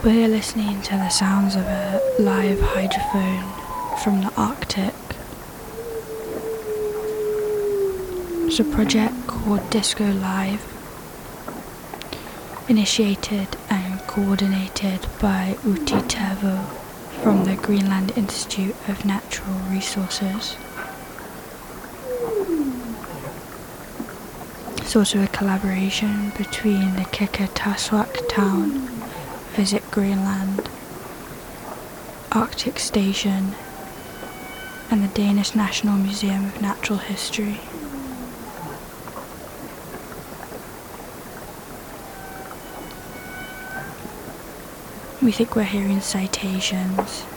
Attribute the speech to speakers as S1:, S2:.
S1: We're listening to the sounds of a live hydrophone from the Arctic. It's a project called Disco Live, initiated and coordinated by Uti Tervo from the Greenland Institute of Natural Resources. It's also a collaboration between the Qeqertarsuaq town, Visit Greenland, Arctic Station, and the Danish National Museum of Natural History. We think we're hearing citations